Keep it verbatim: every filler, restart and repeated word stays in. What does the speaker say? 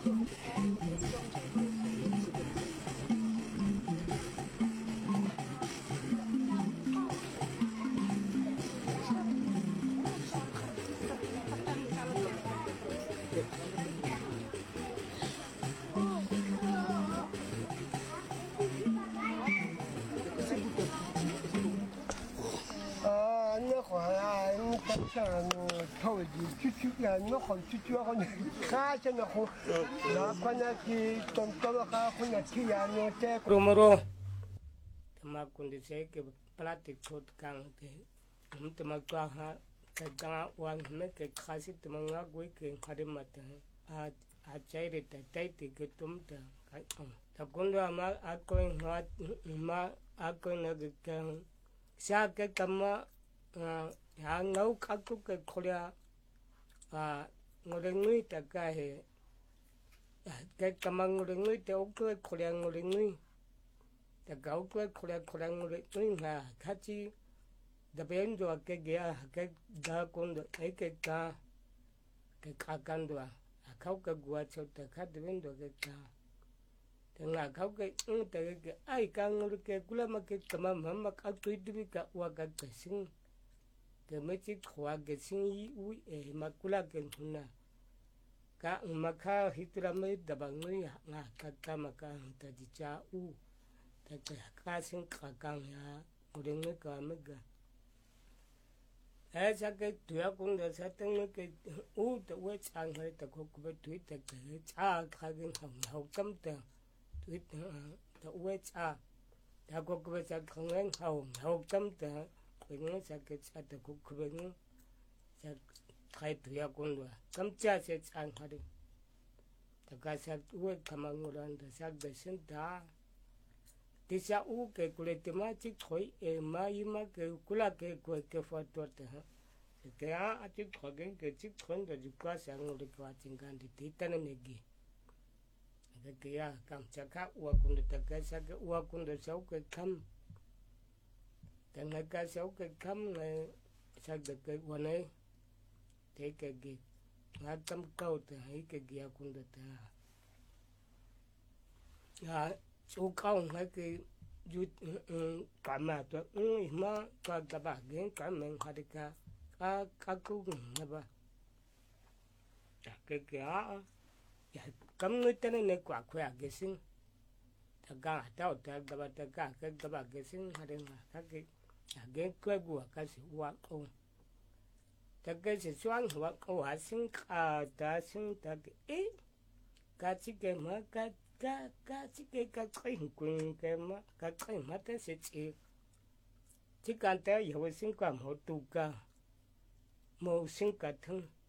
像头的出去啊，那好出去啊，那卡着那好，那关那去东东那卡好那去啊，那在。 Rumoro, tema kundi se ke plastic kot kang ke, um tema kwa ha ke kang wan me ke khasi tema nga gui ke khade mata a a chai re ta tai ti ke tum ta kai om ta kundo ama a ko ha ma a ko na ke kang sa ke kama ya ngau ka ku ke kholia a ngore ngui ta ka he ke kama ngore ngui te o ko kholia ngore ngui ta gau ko kholia kholia ngore ngui ha khachi da ben do ke ge ke da kundo e ke ka ke ka kando a khau ke gua cho ta kha de ben do ke ka te nga khau ke u te ke ai ka ngore ke kula ma ke kama mama ka tu du ka wa ka ke sing ke me chi khwa ke sing yi u e ma kula ke na ka ma kha hitra me da ba ngui nga ka ka ma ka ta ji cha u ta ka sing ka ka ya ngore ngui ka me ga ऐसा के तुया कुंड ऐसा तंग के ऊ तो वो चांग है तो को को तुई तक के चा खा के हम हो कम त तुई तो वो चा ta को को चा खंग हो हो कम त कोई न सा के चा तो को को न सा खाई तुया कुंड कम चा से चांग हरे तो का सा वो कमंग रन तो सा बेसन ता तिसा ऊ के कुले तिमा ची खोई ए मा इमा के कुला के को के फोटो ते के आ अति खोगे के ची खोन द जुका सांग रे को चिंगान दी तने नेगी के या काम चका वा कुंड तक सा के वा कुंड सौ के खम तंग का सौ के खम ने सा de के वने ते के गे आ तम कौ ते है के गिया कुंड ता या chú câu hay cái chú cả mà tôi mà cả các bạn cái cả mình hay cả cả cả cô này ba cái cái á cấm người ta này quả khỏe cái sinh ta cả tao ta các bạn ta cả cái các bạn cái sinh hay là các cái cái quay của cái sự hoa câu ta cái sự xoắn hoa câu hoa sinh à ta sinh ta cái cái chỉ cái mà cái ka ka chỉ cái cái cái quên cái mà cái cái mà thế sẽ chỉ chỉ cần tới hiểu sinh quan hộ tu ca màu sinh cả thân